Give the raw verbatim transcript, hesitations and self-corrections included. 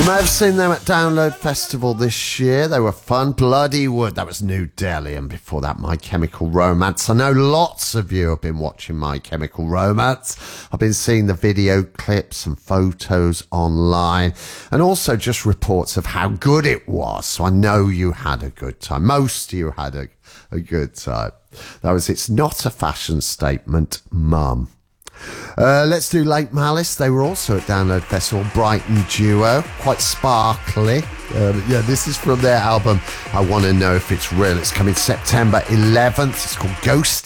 may have seen them at Download Festival this year. They were fun. Bloody Wood, that was New Delhi, and before that, My Chemical Romance. I know lots of you have been watching My Chemical Romance. I've been seeing the video clips and photos online, and also just reports of how good it was. So I know you had a good time. Most of you had a, a good time. That was It's Not a Fashion Statement, Mum. Uh, let's do Lake Malice. They were also at Download Festival. Brighton duo, quite sparkly. Uh, yeah, this is from their album I Want to Know If It's Real. It's coming September eleventh. It's called Ghost